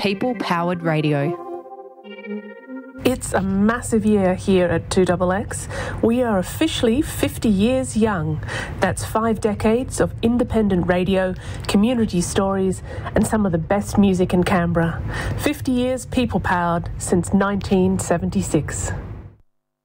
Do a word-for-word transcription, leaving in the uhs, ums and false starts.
people-powered radio. It's a massive year here at two X X. We are officially fifty years young. That's five decades of independent radio, community stories, and some of the best music in Canberra. fifty years people-powered since nineteen seventy-six.